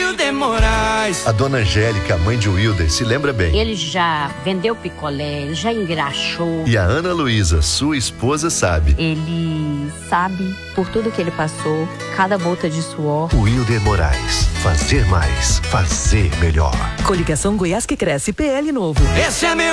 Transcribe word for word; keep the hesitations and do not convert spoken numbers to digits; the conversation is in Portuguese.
Wilder Moraes. A dona Angélica, mãe de Wilder, se lembra bem. Ele já vendeu picolé, ele já engraxou. E a Ana Luísa, sua esposa, sabe. Ele sabe por tudo que ele passou, cada gota de suor. Wilder Moraes. Fazer mais. Fazer melhor. Coligação Goiás que Cresce, P L Novo. Esse é meu